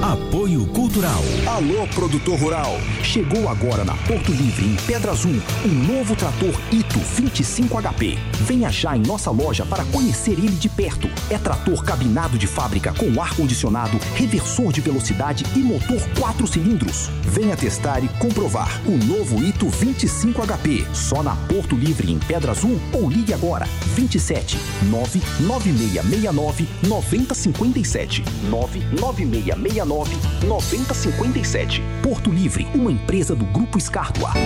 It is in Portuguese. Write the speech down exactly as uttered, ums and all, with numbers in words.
Apoio Cultural. Alô, produtor rural. Chegou agora na Porto Livre, em Pedra Azul, um novo trator Ito vinte e cinco H P. Venha já em nossa loja para conhecer ele de perto. É trator cabinado de fábrica com ar-condicionado, reversor de velocidade e motor quatro cilindros. Venha testar e comprovar o novo Ito vinte e cinco H P. Só na Porto Livre, em Pedra Azul, ou ligue agora vinte e sete nove nove seis seis nove nove zero cinco sete nove nove seis seis nove nove zero cinco sete. Porto Livre, uma empresa do Grupo Escártua.